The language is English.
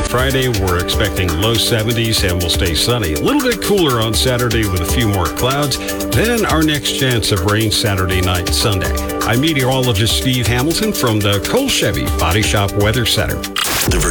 Friday, we're expecting low 70s and will stay sunny. A little bit cooler on Saturday with a few more clouds. Then our next chance of rain Saturday night and Sunday. I'm meteorologist Steve Hamilton from the Cole Chevy Body Shop Weather Center.